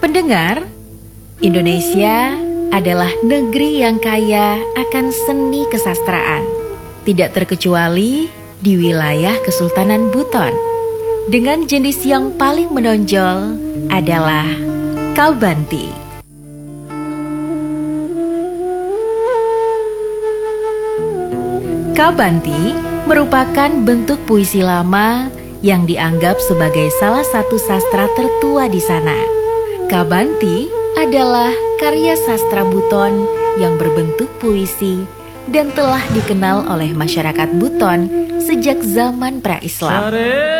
Pendengar, Indonesia adalah negeri yang kaya akan seni kesastraan, tidak terkecuali di wilayah Kesultanan Buton. Dengan jenis yang paling menonjol adalah Kabanti. Kabanti merupakan bentuk puisi lama yang dianggap sebagai salah satu sastra tertua di sana. Kabanti adalah karya sastra Buton yang berbentuk puisi dan telah dikenal oleh masyarakat Buton sejak zaman pra-Islam.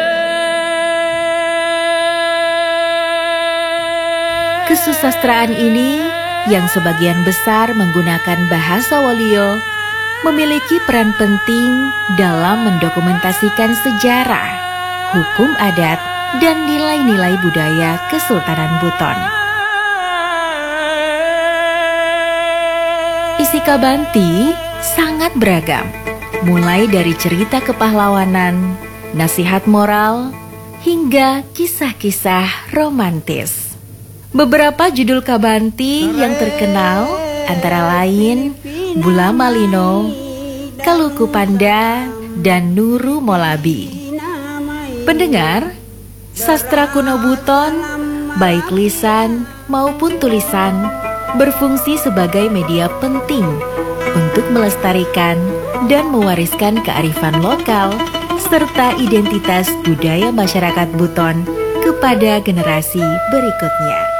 Kesusastraan ini yang sebagian besar menggunakan bahasa Wolio memiliki peran penting dalam mendokumentasikan sejarah, hukum adat, dan nilai-nilai budaya Kesultanan Buton. Isi Kabanti sangat beragam, mulai dari cerita kepahlawanan, nasihat moral, hingga kisah-kisah romantis. Beberapa judul Kabanti yang terkenal antara lain Bula Malino, Kaluku Panda, dan Nuru Molabi. Pendengar, sastra kuno Buton, baik lisan maupun tulisan, berfungsi sebagai media penting untuk melestarikan dan mewariskan kearifan lokal serta identitas budaya masyarakat Buton kepada generasi berikutnya.